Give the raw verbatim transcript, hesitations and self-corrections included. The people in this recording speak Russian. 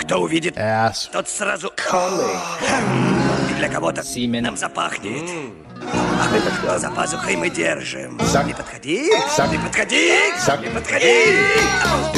Кто увидит, Ass. тот сразу... И для кого-то Semen. нам запахнет. А за пазухой мы держим. Сак. Не подходи, Сак. не подходи, Сак. не подходи.